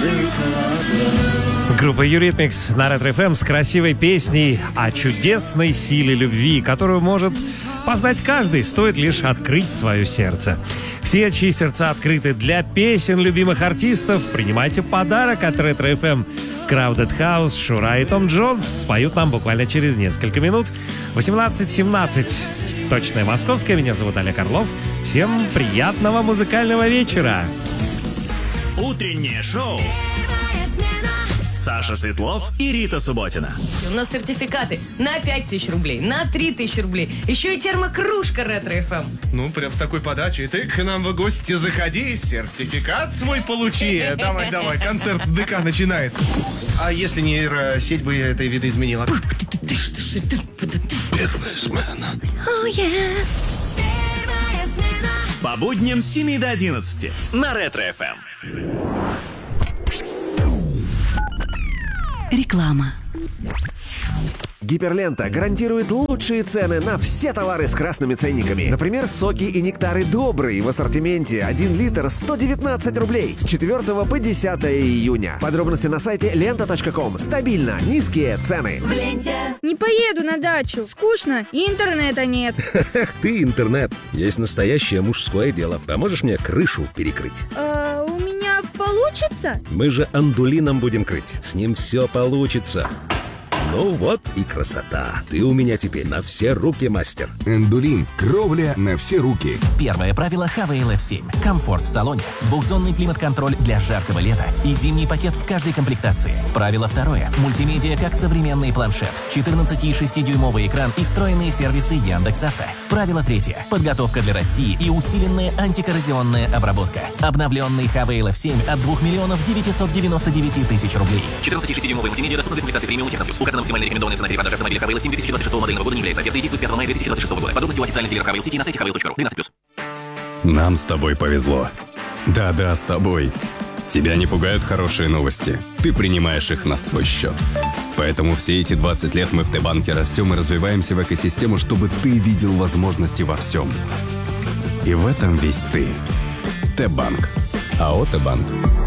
Группа Eurythmics на Ретро ФМ с красивой песней о чудесной силе любви, которую может познать каждый, стоит лишь открыть свое сердце. Все, чьи сердца открыты для песен любимых артистов, принимайте подарок от Ретро ФМ. Crowded House, Шура и Том Джонс споют нам буквально через несколько минут. 18:17. Точное московское. Меня зовут Олег Орлов. Всем приятного музыкального вечера. Утреннее шоу. Саша Светлов и Рита Субботина. У нас сертификаты на 5000 рублей, на 3000 рублей. Еще и термокружка Ретро ФМ. Ну, прям с такой подачей. Ты к нам в гости заходи, сертификат свой получи. Давай, концерт ДК начинается. А если нейросеть бы это видоизменила? Первая смена. По будням с 7 до 11 на Ретро ФМ. Реклама. Гиперлента гарантирует лучшие цены на все товары с красными ценниками. Например, соки и нектары «Добрый» в ассортименте 1 литр 119 рублей с 4 по 10 июня. Подробности на сайте lenta.com. Стабильно низкие цены. В Ленте. Не поеду на дачу. Скучно и интернета нет. Эх, ты интернет. Есть настоящее мужское дело. Поможешь мне крышу перекрыть? У меня получится? Мы же андулином будем крыть. С ним все получится. Ну вот и красота. Ты у меня теперь на все руки мастер. Эндулин. Кровля на все руки. Первое правило ХВЛ F7. Комфорт в салоне. Двухзонный климат-контроль для жаркого лета. И зимний пакет в каждой комплектации. Правило второе. Мультимедиа как современный планшет. 14,6-дюймовый экран и встроенные сервисы Яндекс.Авто. Правило третье. Подготовка для России и усиленная антикоррозионная обработка. Обновленный ХВЛ F7 от 2 999 000 рублей. 14,6-дюймовый мультимедиа доступны в комплектации премиум и техно плюс. Указана максимальная рекомендованная цена перепродажи автомобиля ХВЛ F7 2026 модельного года не является объектом и действует с 5 мая 2026 года. Подробности у официальных дилеров ХВЛ сети на сайте hvel.ru. 13+. Нам с тобой повезло. Да, с тобой. Тебя не пугают хорошие новости. Ты принимаешь их на свой счет. Поэтому все эти 20 лет мы в Т-банке растем и развиваемся в экосистему, чтобы ты видел возможности во всем. И в этом весь ты. Т-банк. АО Т-банк.